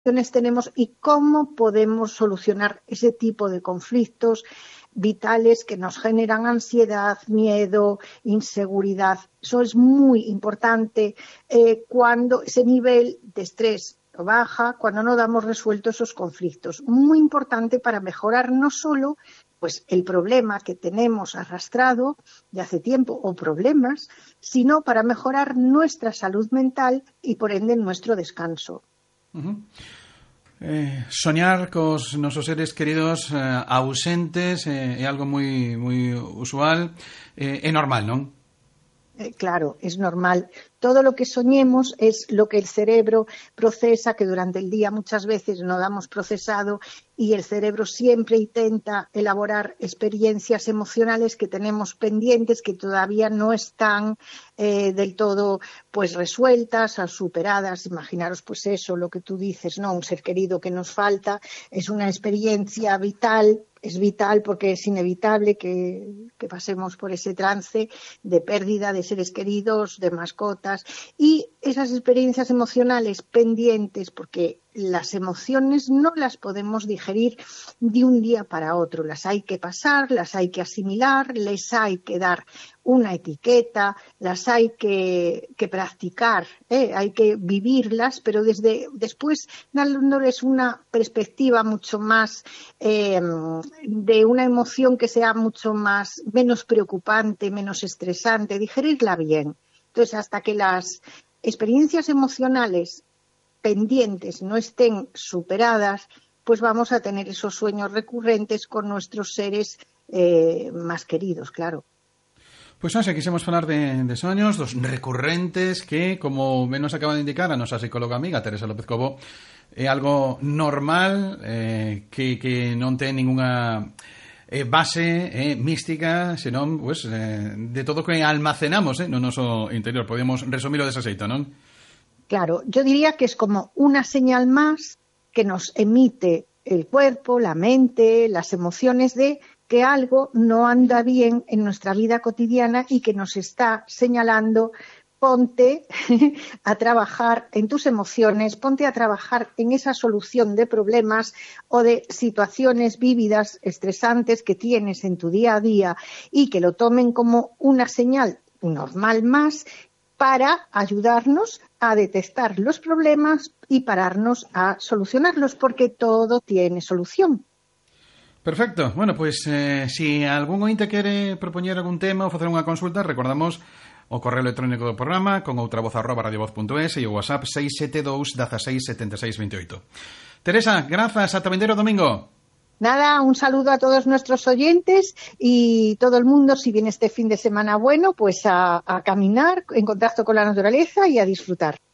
tenemos y cómo podemos solucionar ese tipo de conflictos vitales que nos generan ansiedad, miedo, inseguridad. Eso es muy importante cuando ese nivel de estrés baja, cuando no damos resuelto esos conflictos. Muy importante para mejorar no solo pues el problema que tenemos arrastrado de hace tiempo o problemas, sino para mejorar nuestra salud mental y por ende nuestro descanso. Uh-huh. Soñar cos nosos seres queridos ausentes é algo moi usual, é normal, non? Claro, es normal. Todo lo que soñemos es lo que el cerebro procesa, que durante el día muchas veces no damos procesado, y el cerebro siempre intenta elaborar experiencias emocionales que tenemos pendientes, que todavía no están del todo pues resueltas o superadas. Imaginaros pues eso, lo que tú dices, ¿no? Un ser querido que nos falta es una experiencia vital. Es vital porque es inevitable que pasemos por ese trance de pérdida de seres queridos, de mascotas, y esas experiencias emocionales pendientes, porque las emociones no las podemos digerir de un día para otro, las hay que pasar, las hay que asimilar, les hay que dar una etiqueta, las hay que practicar, hay que vivirlas, pero después dándoles una perspectiva mucho más de una emoción que sea menos preocupante, menos estresante, digerirla bien. Entonces, hasta que las experiencias emocionales pendientes no estén superadas, pues vamos a tener esos sueños recurrentes con nuestros seres más queridos, claro. Pois hoxe quixemos falar de soños, dos recurrentes que, como ben nos acaba de indicar a nosa psicóloga amiga Teresa López Cobo, é algo normal, que non ten ninguna base mística, senón pues, de todo que almacenamos no noso interior. Podemos resumilo dese xeito, non? Claro, yo diría que es como una señal más que nos emite el cuerpo, la mente, las emociones de que algo no anda bien en nuestra vida cotidiana y que nos está señalando: ponte a trabajar en tus emociones, ponte a trabajar en esa solución de problemas o de situaciones vívidas, estresantes que tienes en tu día a día, y que lo tomen como una señal normal más para ayudarnos a detectar los problemas y pararnos a solucionarlos, porque todo tiene solución. Perfecto. Bueno, pues si algún ointe quere propoñer algún tema ou facer unha consulta, recordamos o correo electrónico do programa con outravoz@radiovoz.es e o WhatsApp 672 16 76 28. Teresa, grazas, ata vindeiro domingo. Nada, un saludo a todos nuestros oyentes y todo el mundo, si viene este fin de semana bueno, pues a caminar en contacto con la naturaleza y a disfrutar.